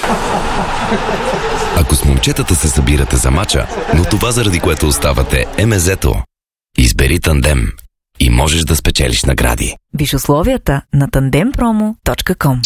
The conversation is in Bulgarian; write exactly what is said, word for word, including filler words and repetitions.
Ако с момчетата се събирате за мача, но това заради което оставате е мезето, избери Тандем и можеш да спечелиш награди. Виж условията на тандем промо точка ком.